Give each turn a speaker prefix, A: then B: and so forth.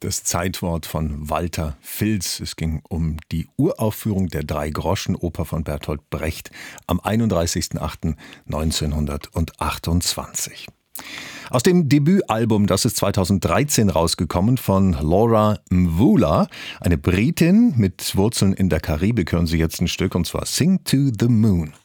A: Das Zeitwort von Walter Filz. Es ging um die Uraufführung der Drei-Groschen-Oper von Bertolt Brecht am 31.08.1928. Aus dem Debütalbum, das ist 2013 rausgekommen, von Laura Mvula, eine Britin mit Wurzeln in der Karibik, hören Sie jetzt ein Stück, und zwar Sing to the Moon.